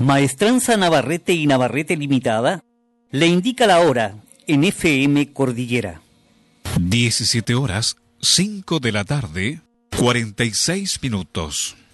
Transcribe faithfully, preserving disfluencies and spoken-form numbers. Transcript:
Maestranza Navarrete y Navarrete Limitada le indica la hora en F M Cordillera. diecisiete horas, cinco de la tarde, cuarenta y seis minutos.